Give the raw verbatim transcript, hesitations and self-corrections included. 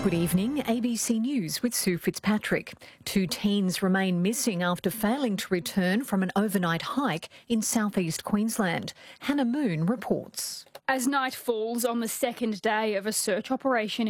Good evening, A B C News with Sue Fitzpatrick. Two teens remain missing after failing to return from an overnight hike in southeast Queensland. Hannah Moon reports. As night falls on the second day of a search operation